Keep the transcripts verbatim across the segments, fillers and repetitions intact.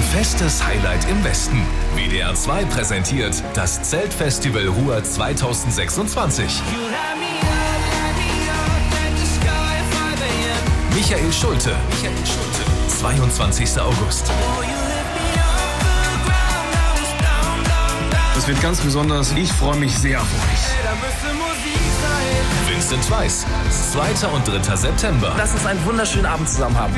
Festes Highlight im Westen. W D R zwei präsentiert das Zeltfestival Ruhr zweitausendsechsundzwanzig. Michael Schulte. Michael Schulte. zweiundzwanzigster August. Das wird ganz besonders. Ich freue mich sehr auf euch. Vincent Weiss. zweiter und dritter September. Lass uns einen wunderschönen Abend zusammen haben.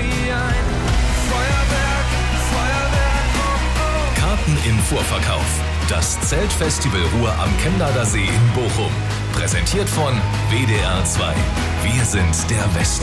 Karten im Vorverkauf. Das Zeltfestival Ruhr am Chemnader See in Bochum. Präsentiert von W D R zwei. Wir sind der Westen.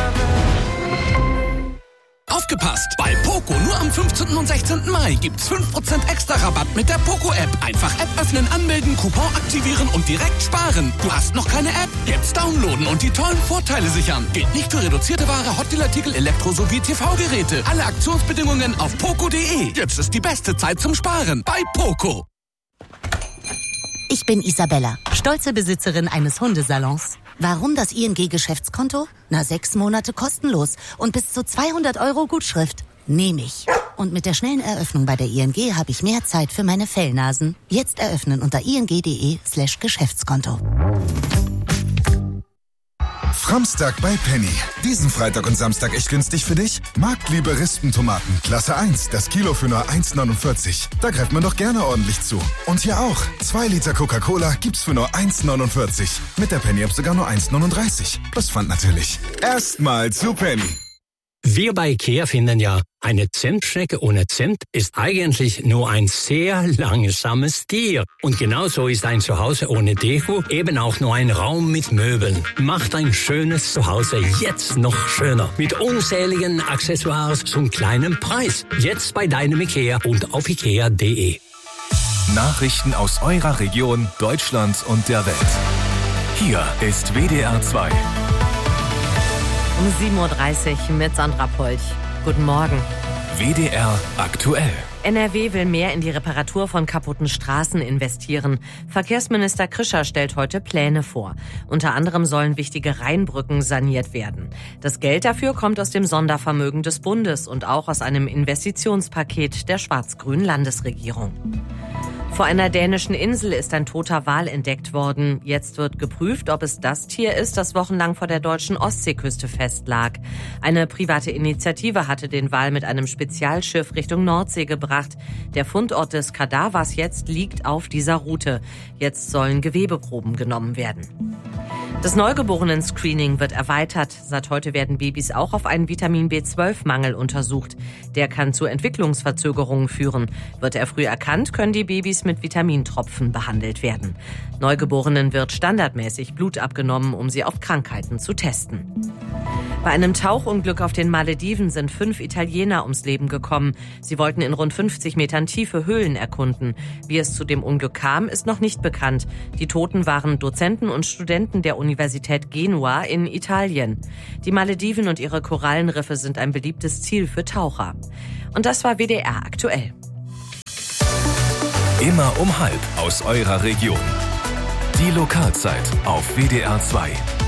Aufgepasst! Bei Poco nur am fünfzehnten und sechzehnten Mai gibt's fünf Prozent extra Rabatt mit der Poco-App. Einfach App öffnen, anmelden, Coupon aktivieren und direkt sparen. Du hast noch keine App? Jetzt downloaden und die tollen Vorteile sichern. Gilt nicht für reduzierte Ware, Hotdealartikel, Elektro- sowie T V-Geräte. Alle Aktionsbedingungen auf poco punkt de. Jetzt ist die beste Zeit zum Sparen bei Poco. Ich bin Isabella, stolze Besitzerin eines Hundesalons. Warum das I N G-Geschäftskonto? Na, sechs Monate kostenlos und bis zu zweihundert Euro Gutschrift. Nehme ich. Und mit der schnellen Eröffnung bei der I N G habe ich mehr Zeit für meine Fellnasen. Jetzt eröffnen unter ing.de slash Geschäftskonto. Framstag bei Penny. Diesen Freitag und Samstag echt günstig für dich? Marktliebe Rispentomaten, Klasse eins, das Kilo für nur eins neunundvierzig. Da greift man doch gerne ordentlich zu. Und hier auch. zwei Liter Coca-Cola gibt's für nur eins neunundvierzig. Mit der Penny-App sogar nur eins neununddreißig. Plus Pfand natürlich. Erstmal zu Penny. Wir bei IKEA finden ja, eine Zimtschnecke ohne Zimt ist eigentlich nur ein sehr langsames Tier. Und genauso ist ein Zuhause ohne Deko eben auch nur ein Raum mit Möbeln. Macht ein schönes Zuhause jetzt noch schöner. Mit unzähligen Accessoires zum kleinen Preis. Jetzt bei deinem IKEA und auf ikea punkt de. Nachrichten aus eurer Region, Deutschland und der Welt. Hier ist W D R zwei. Um sieben Uhr dreißig mit Sandra Polch. Guten Morgen. W D R aktuell. N R W will mehr in die Reparatur von kaputten Straßen investieren. Verkehrsminister Krischer stellt heute Pläne vor. Unter anderem sollen wichtige Rheinbrücken saniert werden. Das Geld dafür kommt aus dem Sondervermögen des Bundes und auch aus einem Investitionspaket der schwarz-grünen Landesregierung. Vor einer dänischen Insel ist ein toter Wal entdeckt worden. Jetzt wird geprüft, ob es das Tier ist, das wochenlang vor der deutschen Ostseeküste festlag. Eine private Initiative hatte den Wal mit einem Spezialschiff Richtung Nordsee gebracht. Der Fundort des Kadavers jetzt liegt auf dieser Route. Jetzt sollen Gewebeproben genommen werden. Das Neugeborenen-Screening wird erweitert. Seit heute werden Babys auch auf einen Vitamin B zwölf Mangel untersucht. Der kann zu Entwicklungsverzögerungen führen. Wird er früh erkannt, können die Babys mit Vitamintropfen behandelt werden. Neugeborenen wird standardmäßig Blut abgenommen, um sie auf Krankheiten zu testen. Bei einem Tauchunglück auf den Malediven sind fünf Italiener ums Leben gekommen. Sie wollten in rund fünfzig Metern Tiefe Höhlen erkunden. Wie es zu dem Unglück kam, ist noch nicht bekannt. Die Toten waren Dozenten und Studenten der Universität Genua in Italien. Die Malediven und ihre Korallenriffe sind ein beliebtes Ziel für Taucher. Und das war W D R aktuell. Immer um halb aus eurer Region. Die Lokalzeit auf W D R zwei.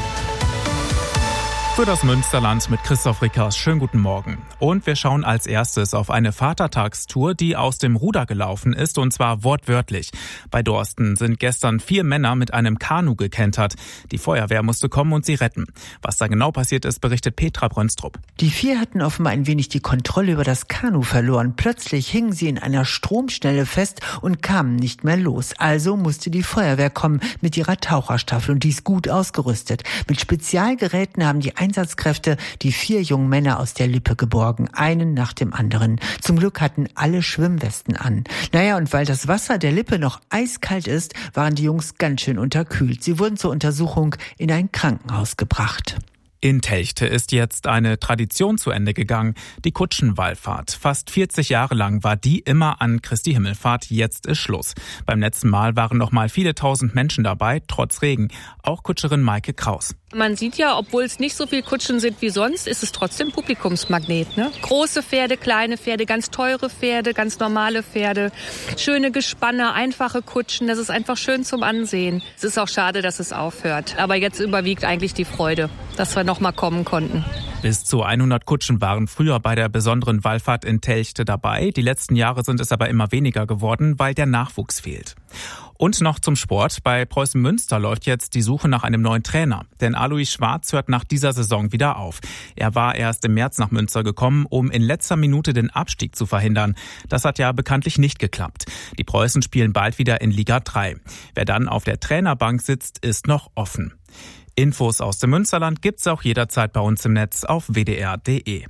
Für das Münsterland mit Christoph Rickers. Schönen guten Morgen. Und wir schauen als erstes auf eine Vatertagstour, die aus dem Ruder gelaufen ist, und zwar wortwörtlich. Bei Dorsten sind gestern vier Männer mit einem Kanu gekentert. Die Feuerwehr musste kommen und sie retten. Was da genau passiert ist, berichtet Petra Brönstrup. Die vier hatten offenbar ein wenig die Kontrolle über das Kanu verloren. Plötzlich hingen sie in einer Stromschnelle fest und kamen nicht mehr los. Also musste die Feuerwehr kommen mit ihrer Taucherstaffel und die ist gut ausgerüstet. Mit Spezialgeräten haben die Einsatzkräfte die vier jungen Männer aus der Lippe geborgen, einen nach dem anderen. Zum Glück hatten alle Schwimmwesten an. Naja, und weil das Wasser der Lippe noch eiskalt ist, waren die Jungs ganz schön unterkühlt. Sie wurden zur Untersuchung in ein Krankenhaus gebracht. In Telchte ist jetzt eine Tradition zu Ende gegangen, die Kutschenwallfahrt. Fast vierzig Jahre lang war die immer an Christi Himmelfahrt, jetzt ist Schluss. Beim letzten Mal waren noch mal viele tausend Menschen dabei, trotz Regen. Auch Kutscherin Maike Kraus. Man sieht ja, obwohl es nicht so viele Kutschen sind wie sonst, ist es trotzdem Publikumsmagnet. Ne? Große Pferde, kleine Pferde, ganz teure Pferde, ganz normale Pferde, schöne Gespanne, einfache Kutschen. Das ist einfach schön zum Ansehen. Es ist auch schade, dass es aufhört. Aber jetzt überwiegt eigentlich die Freude. dass wir noch mal kommen konnten. Bis zu hundert Kutschen waren früher bei der besonderen Wallfahrt in Telchte dabei. Die letzten Jahre sind es aber immer weniger geworden, weil der Nachwuchs fehlt. Und noch zum Sport. Bei Preußen Münster läuft jetzt die Suche nach einem neuen Trainer. Denn Alois Schwarz hört nach dieser Saison wieder auf. Er war erst im März nach Münster gekommen, um in letzter Minute den Abstieg zu verhindern. Das hat ja bekanntlich nicht geklappt. Die Preußen spielen bald wieder in Liga drei. Wer dann auf der Trainerbank sitzt, ist noch offen. Infos aus dem Münsterland gibt's auch jederzeit bei uns im Netz auf w d r punkt d e.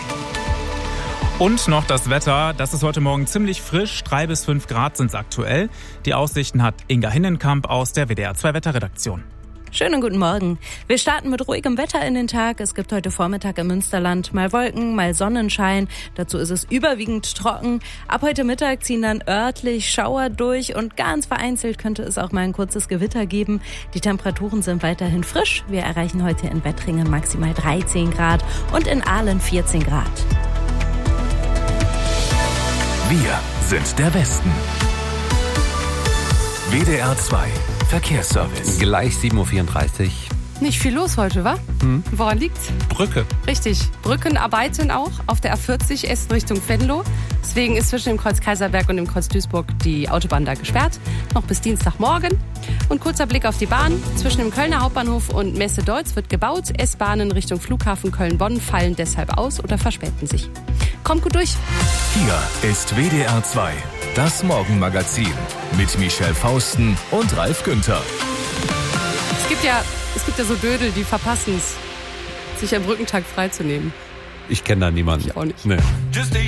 Und noch das Wetter. Das ist heute Morgen ziemlich frisch. Drei bis fünf Grad sind's aktuell. Die Aussichten hat Inga Hinnenkamp aus der W D R zwei Wetterredaktion. Schönen guten Morgen. Wir starten mit ruhigem Wetter in den Tag. Es gibt heute Vormittag im Münsterland mal Wolken, mal Sonnenschein. Dazu ist es überwiegend trocken. Ab heute Mittag ziehen dann örtlich Schauer durch und ganz vereinzelt könnte es auch mal ein kurzes Gewitter geben. Die Temperaturen sind weiterhin frisch. Wir erreichen heute in Wettringen maximal dreizehn Grad und in Aalen vierzehn Grad. Wir sind der Westen. W D R zwei Verkehrsservice. Gleich sieben Uhr vierunddreißig. Nicht viel los heute, wa? Hm. Woran liegt's? Brücke. Richtig. Brückenarbeiten auch auf der A vierzig Essen Richtung Venlo. Deswegen ist zwischen dem Kreuz Kaiserberg und dem Kreuz Duisburg die Autobahn da gesperrt. Noch bis Dienstagmorgen. Und kurzer Blick auf die Bahn. Zwischen dem Kölner Hauptbahnhof und Messe-Deutz wird gebaut. S-Bahnen Richtung Flughafen Köln-Bonn fallen deshalb aus oder verspäten sich. Kommt gut durch. Hier ist W D R zwei, das Morgenmagazin mit Michelle Fausten und Ralf Günther. Es gibt ja, es gibt ja so Dödel, die verpassen es, sich am Brückentag freizunehmen. Ich kenne da niemanden. Ich auch nicht. Nee.